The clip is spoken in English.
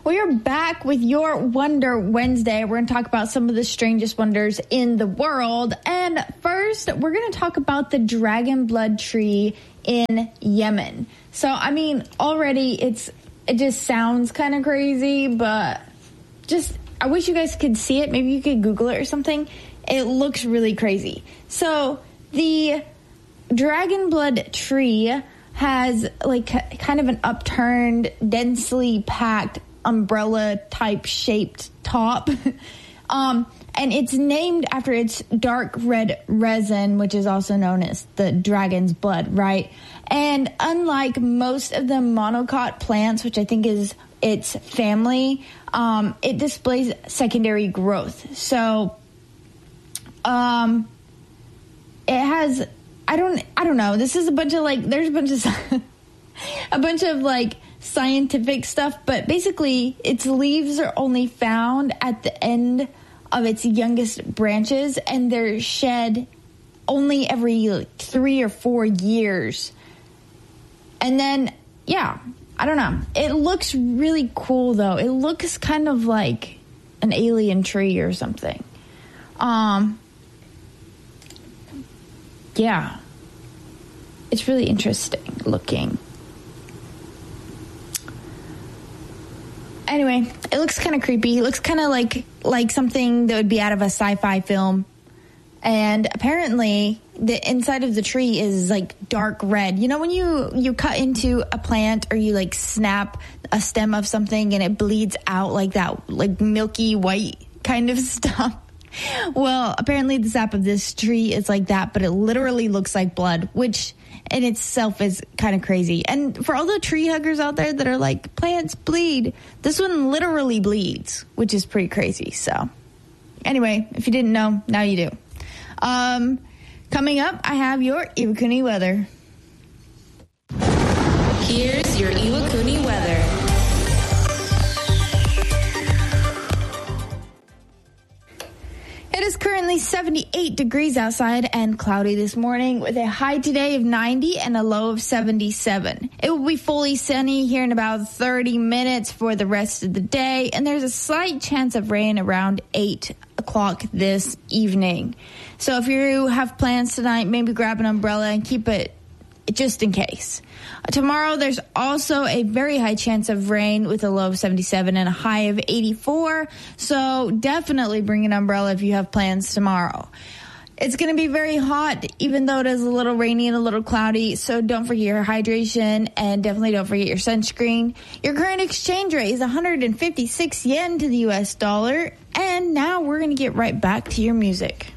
We are back with your Wonder Wednesday. We're going to talk about some of the strangest wonders in the world. And first, we're going to talk about the dragon blood tree in Yemen. So, I mean, already it just sounds kind of crazy, but I wish you guys could see it. Maybe you could Google it or something. It looks really crazy. So, the dragon blood tree has like kind of an upturned, densely packed umbrella type shaped top. And it's named after its dark red resin, which is also known as the dragon's blood, right? And unlike most of the monocot plants, which I think is its family, it displays secondary growth. So, it has, I don't know. This is a bunch of there's a bunch of scientific stuff, but basically its leaves are only found at the end of its youngest branches, and they're shed only every 3 or 4 years. And then, yeah, I don't know. It looks really cool, though. It looks kind of like an alien tree or something. Yeah. It's really interesting looking. Anyway, it looks kind of creepy. It looks kind of like something that would be out of a sci-fi film. And apparently, the inside of the tree is dark red. You know when you cut into a plant or you snap a stem of something and it bleeds out like that, milky white kind of stuff? Well, apparently the sap of this tree is like that, but it literally looks like blood, which in itself is kind of crazy. And for all the tree huggers out there that are like, plants bleed, this one literally bleeds, which is pretty crazy. So anyway, if you didn't know, now you do. Coming up, I have your Iwakuni weather. Here's your Iwakuni weather. It is currently 78 degrees outside and cloudy this morning with a high today of 90 and a low of 77. It will be fully sunny here in about 30 minutes for the rest of the day, and there's a slight chance of rain around 8 o'clock this evening. So if you have plans tonight, maybe grab an umbrella and keep it just in case. Tomorrow, there's also a very high chance of rain with a low of 77 and a high of 84. So definitely bring an umbrella if you have plans tomorrow. It's going to be very hot, even though it is a little rainy and a little cloudy. So don't forget your hydration and definitely don't forget your sunscreen. Your current exchange rate is 156 yen to the U.S. dollar. And now we're going to get right back to your music.